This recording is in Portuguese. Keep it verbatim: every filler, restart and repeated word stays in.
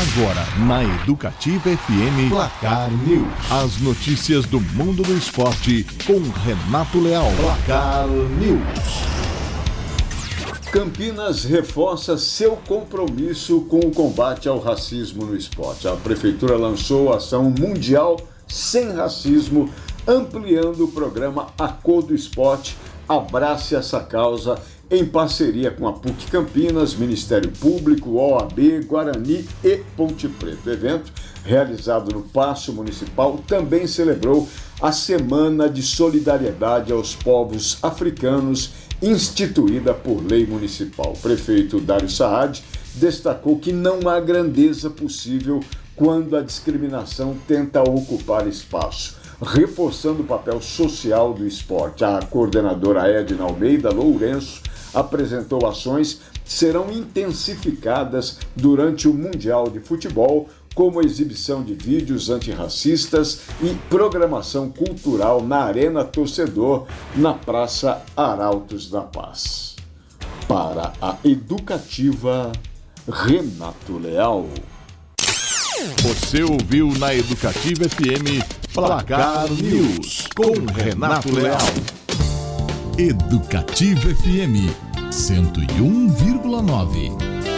Agora, na Educativa F M, Placar News. As notícias do mundo do esporte com Renato Leal. Placar News. Campinas reforça seu compromisso com o combate ao racismo no esporte. A prefeitura lançou a ação mundial sem racismo, ampliando o programa Acordo Esporte. Abrace essa causa, em parceria com a P U C Campinas, Ministério Público, O A B, Guarani e Ponte Preta. O evento, realizado no Paço Municipal, também celebrou a Semana de Solidariedade aos Povos Africanos, instituída por lei municipal. O prefeito Dário Saad destacou que não há grandeza possível quando a discriminação tenta ocupar espaço, reforçando o papel social do esporte. A coordenadora Edna Almeida Lourenço apresentou ações que serão intensificadas durante o Mundial de Futebol, como exibição de vídeos antirracistas e programação cultural na Arena Torcedor, na Praça Arautos da Paz. Para a Educativa, Renato Leal. Você ouviu na Educativa F M Placar News com Renato Leal. Educativa F M cento e um vírgula nove.